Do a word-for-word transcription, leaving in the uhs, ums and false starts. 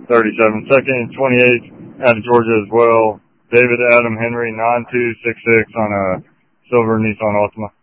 thirty-seven. Second and twenty-eight out of Georgia as well. David Adam Henry, nine two six six on a silver Nissan Altima.